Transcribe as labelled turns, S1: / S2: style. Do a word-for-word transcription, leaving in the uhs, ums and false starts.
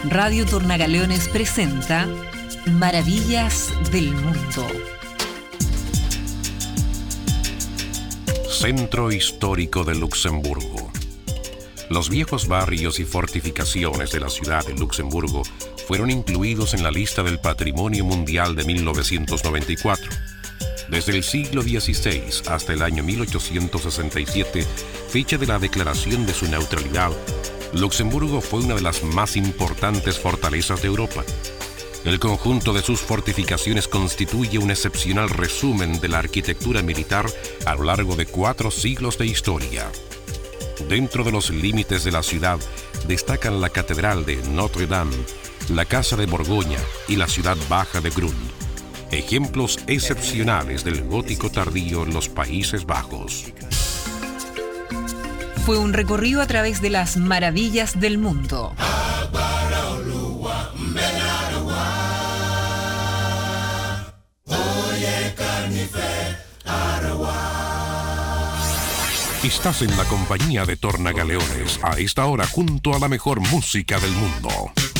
S1: Radio Tornagaleones presenta Maravillas del Mundo.
S2: Centro Histórico de Luxemburgo. Los viejos barrios y fortificaciones de la ciudad de Luxemburgo fueron incluidos en la lista del Patrimonio Mundial de mil novecientos noventa y cuatro. Desde el siglo dieciséis hasta el año mil ochocientos sesenta y siete, fecha de la declaración de su neutralidad, Luxemburgo fue una de las más importantes fortalezas de Europa. El conjunto de sus fortificaciones constituye un excepcional resumen de la arquitectura militar a lo largo de cuatro siglos de historia. Dentro de los límites de la ciudad destacan la Catedral de Notre Dame, la Casa de Borgoña y la Ciudad Baja de Grund, ejemplos excepcionales del gótico tardío en los Países Bajos.
S1: Fue un recorrido a través de las maravillas del mundo.
S2: Estás en la compañía de Tornagaleones, a esta hora junto a la mejor música del mundo.